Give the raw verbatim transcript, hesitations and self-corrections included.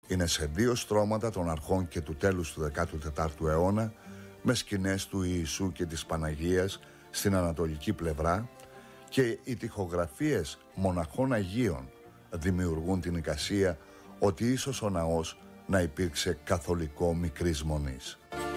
Είναι σε δύο στρώματα των αρχών και του τέλους του δέκατου τέταρτου αιώνα, με σκηνές του Ιησού και της Παναγίας στην ανατολική πλευρά, και οι τοιχογραφίες μοναχών Αγίων δημιουργούν την εικασία ότι ίσως ο ναός να υπήρξε καθολικό μικρής μονής.